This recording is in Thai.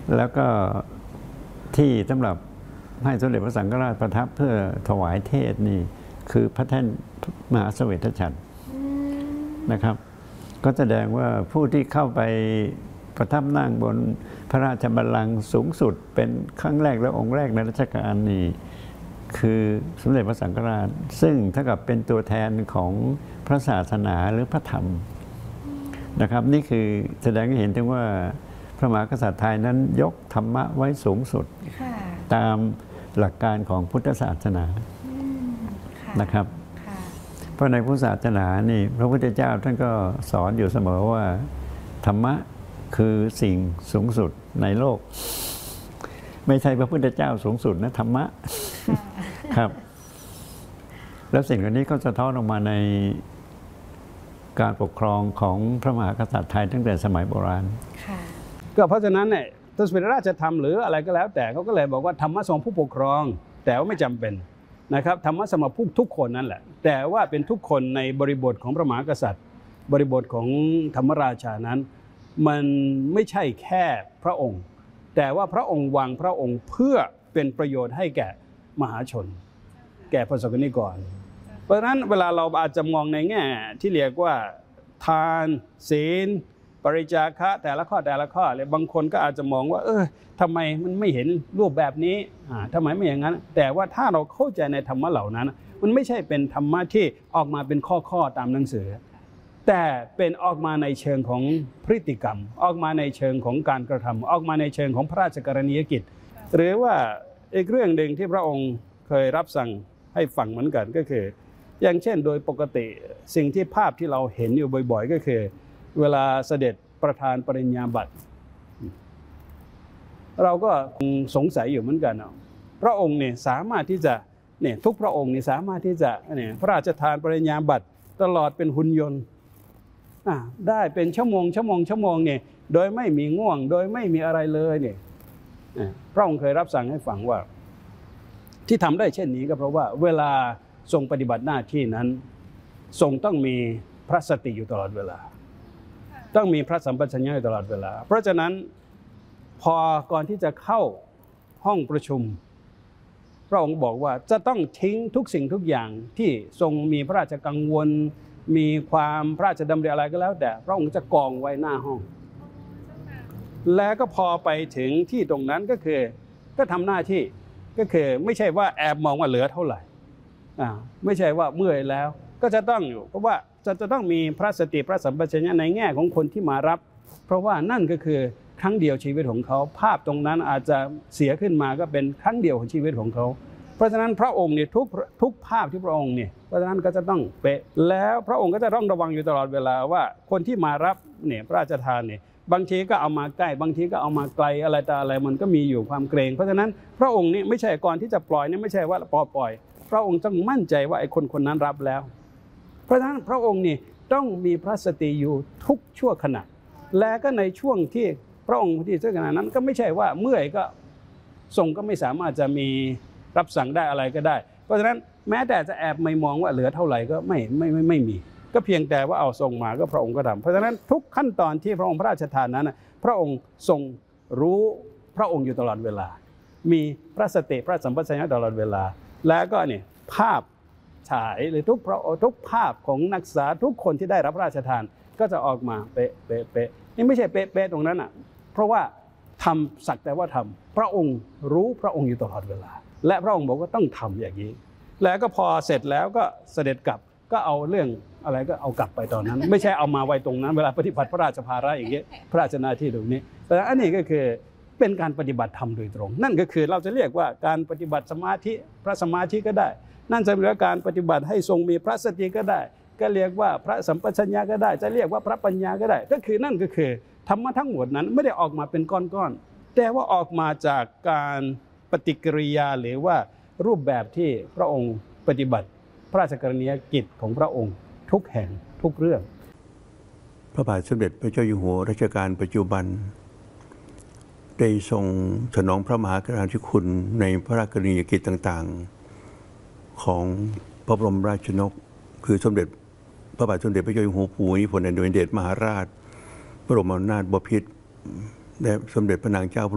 แล้วก็ที่สำหรับให้สมเด็จพระสังฆราชประทับเพื่อถวายเทศนี่คือพระแท่นมหาเสวตฉัตรนะครับก็แสดงว่าผู้ที่เข้าไปประทับนั่งบนพระราชบัลลังก์สูงสุดเป็นครั้งแรกและองค์แรกในรัชกาลนี้คือสมเด็จพระสังฆราชซึ่งเท่ากับเป็นตัวแทนของพระศาสนาหรือพระธรรมนะครับนี่คือแสดงให้เห็นถึงว่าพระมหากษัตริย์ไทยนั้นยกธรรมะไว้สูงสุดตามหลักการของพุทธศาสนานะครับเพราะในพุทธศาสนานี่พระพุทธเจ้าท่านก็สอนอยู่เสมอว่าธรรมะคือสิ่งสูงสุดในโลกไม่ใช่พระพุทธเจ้าสูงสุดนะธรรมะครับแล้วสิ่งเหล่านี้ก็สะท้อนออกมาในการปกครองของพระมหากษัตริย์ไทยตั้งแต่สมัยโบราณก็เพราะฉะนั้นเนี่ยทศพิธราชธรรมหรืออะไรก็แล้วแต่เขาก็เลยบอกว่าธรรมะสำหรับผู้ปกครองแต่ว่าไม่จำเป็นนะครับธรรมะสำหรับทุกคนนั่นแหละแต่ว่าเป็นทุกคนในบริบทของพระมหากษัตริย์บริบทของธรรมราชานั้นมันไม่ใช่แค่พระองค์แต่ว่าพระองค์วางพระองค์เพื่อเป็นประโยชน์ให้แก่มหาชนแก่ประสบนิกรเพราะฉะนั้นเวลาเราอาจจะมองในแง่ที่เรียกว่าทานศีลปริจาคะแต่ละข้อเลยบางคนก็อาจจะมองว่าทำไมมันไม่เห็นรูปแบบนี้ทำไมไม่อย่างนั้นแต่ว่าถ้าเราเข้าใจในธรรมะเหล่านั้นมันไม่ใช่เป็นธรรมะที่ออกมาเป็นข้อตามหนังสือแต่เป็นออกมาในเชิงของพฤติกรรมออกมาในเชิงของการกระทำออกมาในเชิงของพระราชกรณียกิจหรือว่าอีกเรื่องหนึ่งที่พระองค์เคยรับสั่งให้ฟังเหมือนกันก็คืออย่างเช่นโดยปกติสิ่งที่ภาพที่เราเห็นอยู่บ่อยๆก็คือเวลาเสด็จประธานปริญญาบัตรเราก็สงสัยอยู่เหมือนกันพระองค์เนี่ยสามารถที่จะเนี่ยทุกพระองค์เนี่ยสามารถที่จะเนี่ยพระราชทานปริญญาบัตรตลอดเป็นหุ่นยนต์ได้เป็นชั่วโมงเนี่ยโดยไม่มีง่วงโดยไม่มีอะไรเลยเนี่ยพระองค์เคยรับสั่งให้ฟังว่าที่ทำได้เช่นนี้ก็เพราะว่าเวลาทรงปฏิบัติหน้าที่นั้นทรงต้องมีพระสติอยู่ตลอดเวลาต้องมีพระสัมปชัญญะอยู่ตลอดเวลาเพราะฉะนั้นพอก่อนที่จะเข้าห้องประชุมพระองค์บอกว่าจะต้องทิ้งทุกสิ่งทุกอย่างที่ทรงมีพระราชกังวลมีความพระราชดำริอะไรก็แล้วแต่พระองค์จะกองไว้หน้าห้องแล้วก็พอไปถึงที่ตรงนั้นก็ทำหน้าที่ก็คือไม่ใช่ว่าแอบมองว่าเหลือเท่าไหร่ไม่ใช่ว่าเมื่อยแล้วก็จะต้องอยู่เพราะว่าจะต้องมีพระสติพระสัมปชัญญะในแง่ของคนที่มารับเพราะว่านั่นก็คือครั้งเดียวชีวิตของเขาภาพตรงนั้นอาจจะเสียขึ้นมาก็เป็นครั้งเดียวของชีวิตของเขาเพราะฉะนั้นพระองค์เนี่ยทุกภาพที่พระองค์เนี่ยเพราะฉะนั้นก็จะต้องเป๊ะแล้วพระองค์ก็จะต้องระวังอยู่ตลอดเวลาว่าคนที่มารับเนี่ยพระราชทานเนี่ยบางทีก็เอามาใกล้บางทีก็เอามาไกลอะไรต่ออะไรมันก็มีอยู่ความเกรงเพราะฉะนั้นพระองค์นี่ไม่ใช่ก่อนที่จะปล่อยนี่ไม่ใช่ว่าปล่อยพระองค์ต้องมั่นใจว่าไอ้คนนั้นรับแล้วเพราะฉะนั้นพระองค์นี่ต้องมีพระสติอยู่ทุกชั่วขณะและก็ในช่วงที่พระองค์ที่ชั่วขณะนั้นก็ไม่ใช่ว่าเมื่อยก็ทรงก็ไม่สามารถจะมีรับสั่งได้อะไรก็ได้เพราะฉะนั้นแม้แต่จะแอบไม่มองว่าเหลือเท่าไหร่ก็ไม่มีก็เพียงแต่ว่าเอาทรงมาก็พระองค์ก็ทำเพราะฉะนั้นทุกขั้นตอนที่พระองค์พระราชทานนั้นพระองค์ทรงรู้พระองค์อยู่ตลอดเวลามีพระสติพระสัมปชัญญะตลอดเวลาแล้วก็เนี่ยภาพฉายหรือทุกภาพของนักศึกษาทุกคนที่ได้รับพระราชทานก็จะออกมาเป๊ะนี่ไม่ใช่เป๊ะตรงนั้นเพราะว่าทำสักแต่ว่าทำพระองค์รู้พระองค์อยู่ตลอดเวลาและพระองค์บอกว่าต้องทำอย่างนี้แล้วก็พอเสร็จแล้วก็เสด็จกลับก็เอาเรื่องอะไรก็เอากลับไปตอนนั้นไม่ใช่เอามาไว้ตรงนั้นเวลาปฏิบัติพระราชภาระอย่างนี้พระราชหน้าที่ตรงนี้แต่อันนี้ก็คือเป็นการปฏิบัติธรรมโดยตรงนั่นก็คือเราจะเรียกว่าการปฏิบัติสมาธิพระสมาธิก็ได้นั่นจะเป็นการปฏิบัติให้ทรงมีพระสติก็ได้ก็เรียกว่าพระสัมปชัญญะก็ได้จะเรียกว่าพระปัญญาก็ได้ก็คือนั่นก็คือธรรมะทั้งหมดนั้นไม่ได้ออกมาเป็นก้อนๆแต่ว่าออกมาจากการปฏิกิริยาหรือว่ารูปแบบที่พระองค์ปฏิบัติพระราชกรณียกิจของพระองค์ทุกแห่งทุกเรื่องพระบาทสมเด็จพระเจ้าอยู่หัวรัชกาลปัจจุบันได้ทรงฉลองพระมหากรุณาธิคุณในพระราชกรณียกิจต่างๆของพระบรมราชชนกคือสมเด็จพระบาทสมเด็จพระเจ้าอยู่หัวภูมิพลอดุลยเดชมหาราชบรมนาถบพิตรและสมเด็จพระนางเจ้า